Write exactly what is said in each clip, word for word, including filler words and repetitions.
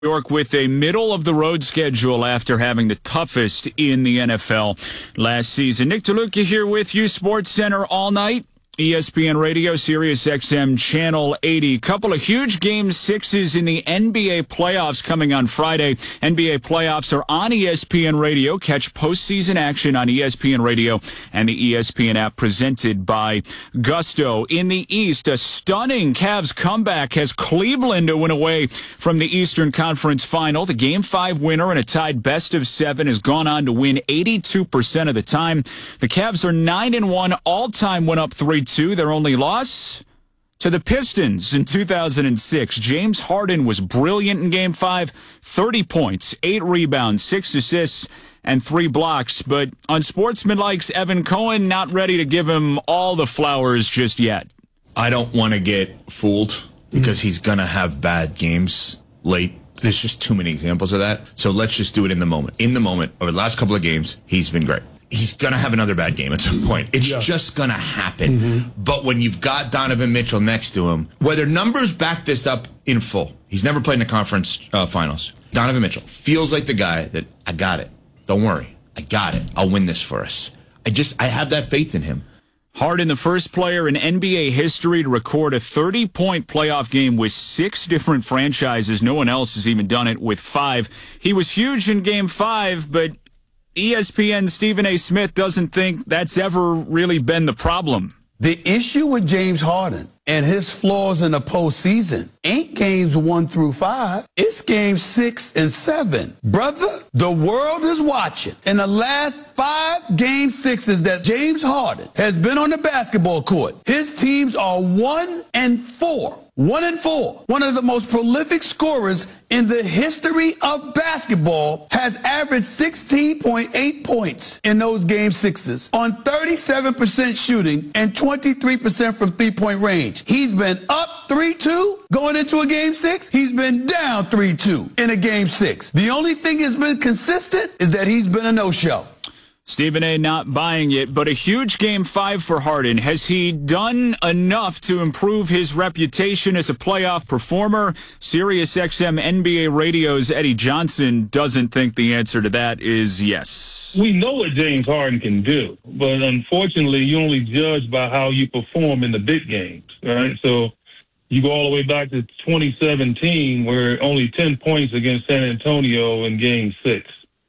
York with a middle-of-the-road schedule after having the toughest in the N F L last season. Nick DeLuca here with you, Sports Center all night. E S P N Radio, Sirius X M Channel eighty. Couple of huge game sixes in the N B A playoffs coming on Friday. N B A playoffs are on E S P N Radio. Catch postseason action on E S P N Radio and the E S P N app presented by Gusto. In the East, a stunning Cavs comeback has Cleveland to win away from the Eastern Conference Final. The Game five winner in a tied best of seven has gone on to win eighty-two percent of the time. The Cavs are nine and one all-time, went up three two. Their only loss to the Pistons in two thousand six. James Harden was brilliant in Game five, thirty points, eight rebounds, six assists, and three blocks. But Unsportsmanlike's Evan Cohen not ready to give him all the flowers just yet. I don't want to get fooled because he's going to have bad games late. There's just too many examples of that. So let's just do it in the moment. In the moment, over the last couple of games, he's been great. He's going to have another bad game at some point. It's yeah. just going to happen. Mm-hmm. But when you've got Donovan Mitchell next to him, whether numbers back this up in full, he's never played in the conference uh, finals. Donovan Mitchell feels like the guy that, I got it. Don't worry. I got it. I'll win this for us. I just, I have that faith in him. Harden, the first player in N B A history to record a thirty-point playoff game with six different franchises. No one else has even done it with five. He was huge in Game five, but E S P N's Stephen A. Smith doesn't think that's ever really been the problem. The issue with James Harden and his flaws in the postseason ain't games one through five. It's games six and seven. Brother, the world is watching. In the last five game sixes that James Harden has been on the basketball court, his teams are one and four. One and four. One of the most prolific scorers in the history of basketball has averaged sixteen point eight points in those game sixes on thirty-seven percent shooting and twenty-three percent from three-point range. He's been up three two going into a game six. He's been down three two in a game six. The only thing that's been consistent is that he's been a no-show. Stephen A. not buying it, but a huge Game five for Harden. Has he done enough to improve his reputation as a playoff performer? Sirius X M N B A Radio's Eddie Johnson doesn't think the answer to that is yes. We know what James Harden can do, but unfortunately, you only judge by how you perform in the big games, right? So you go all the way back to twenty seventeen, where only ten points against San Antonio in Game six.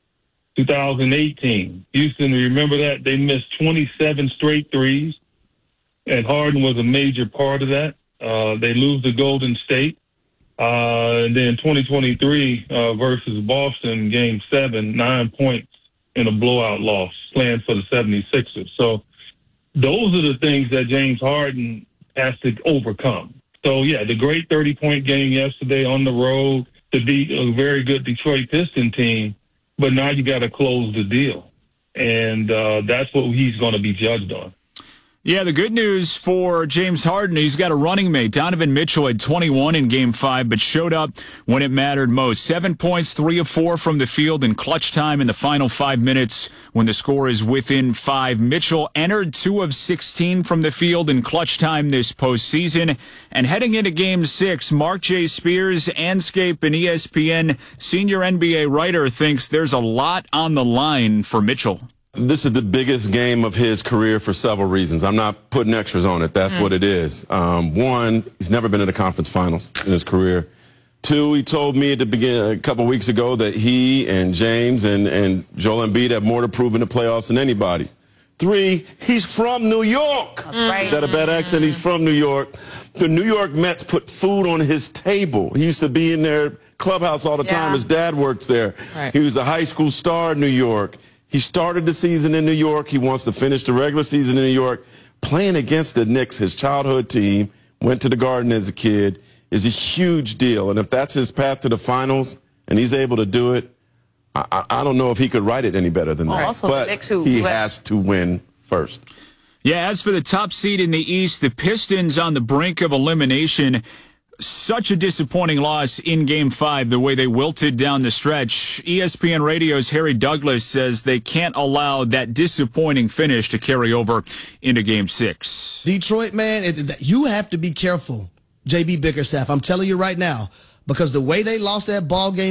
two thousand eighteen, Houston, remember that? They missed twenty-seven straight threes, and Harden was a major part of that. Uh, they lose to Golden State. Uh, and then twenty twenty-three uh, versus Boston, Game seven, nine points in a blowout loss, playing for the seventy-sixers. So those are the things that James Harden has to overcome. So, yeah, the great thirty-point game yesterday on the road to beat a very good Detroit Pistons team. But now you got to close the deal, and uh, that's what he's going to be judged on. Yeah, the good news for James Harden, he's got a running mate. Donovan Mitchell had twenty-one in Game five, but showed up when it mattered most. Seven points, three of four from the field in clutch time in the final five minutes when the score is within five. Mitchell entered two of sixteen from the field in clutch time this postseason. And heading into Game six, Mark J. Spears, Anscape, and E S P N senior N B A writer thinks there's a lot on the line for Mitchell. This is the biggest game of his career for several reasons. I'm not putting extras on it. That's mm. what it is. Um, one, he's never been in the conference finals in his career. Two, he told me at the beginning, a couple weeks ago, that he and James and, and Joel Embiid have more to prove in the playoffs than anybody. Three, he's from New York. That's right. Is that a bad accent? He's from New York. The New York Mets put food on his table. He used to be in their clubhouse all the yeah. time. His dad works there. Right. He was a high school star in New York. He started the season in New York. He wants to finish the regular season in New York. Playing against the Knicks, his childhood team, went to the Garden as a kid, is a huge deal. And if that's his path to the finals and he's able to do it, I, I don't know if he could write it any better than oh, that. Also but the Knicks who he who has to win first. Yeah, as for the top seed in the East, the Pistons on the brink of elimination. Such a disappointing loss in Game five, the way they wilted down the stretch. E S P N Radio's Harry Douglas says they can't allow that disappointing finish to carry over into Game six. Detroit, man, it, you have to be careful, J B Bickerstaff. I'm telling you right now, because the way they lost that ball game